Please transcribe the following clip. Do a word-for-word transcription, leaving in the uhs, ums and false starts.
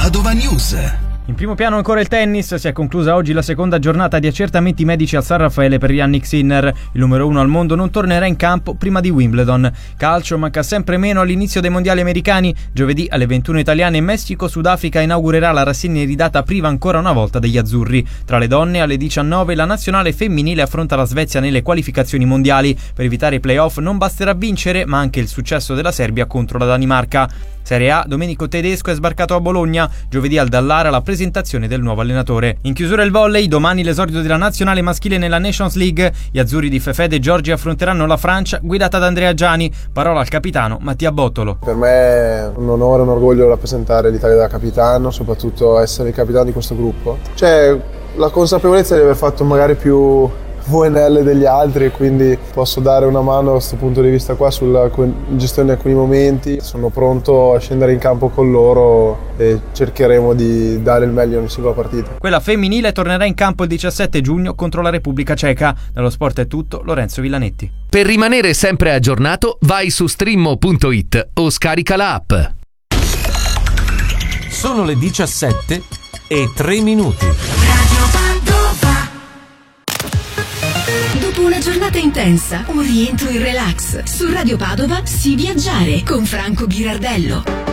Padova News. In primo piano ancora il tennis, si è conclusa oggi la seconda giornata di accertamenti medici al San Raffaele per Jannik Sinner. Il numero uno al mondo non tornerà in campo prima di Wimbledon. Calcio, manca sempre meno all'inizio dei mondiali americani. Giovedì alle ventuno italiane Messico-Sudafrica inaugurerà la rassegna iridata priva ancora una volta degli azzurri. Tra le donne alle diciannove la nazionale femminile affronta la Svezia nelle qualificazioni mondiali. Per evitare i playoff non basterà vincere, ma anche il successo della Serbia contro la Danimarca. Serie A, Domenico Tedesco è sbarcato a Bologna. Giovedì al Dallara la presentazione del nuovo allenatore. In chiusura il volley, domani l'esordio della nazionale maschile nella Nations League. Gli azzurri di Fefede e Giorgi affronteranno la Francia, guidata da Andrea Giani. Parola al capitano Mattia Bottolo. Per me è un onore e un orgoglio rappresentare l'Italia da capitano, soprattutto essere il capitano di questo gruppo. C'è la consapevolezza di aver fatto magari più V N L degli altri, quindi posso dare una mano da questo punto di vista qua sulla gestione di alcuni momenti. Sono pronto a scendere in campo con loro e cercheremo di dare il meglio in ogni singola partita. Quella femminile tornerà in campo il diciassette giugno contro la Repubblica Ceca. Dallo Sport è tutto, Lorenzo Villanetti. Per rimanere sempre aggiornato vai su streammo punto it o scarica la app. Sono le diciassette e tre minuti. Dopo una giornata intensa, un rientro in relax. Su Radio Padova Si Viaggiare con Franco Ghirardello.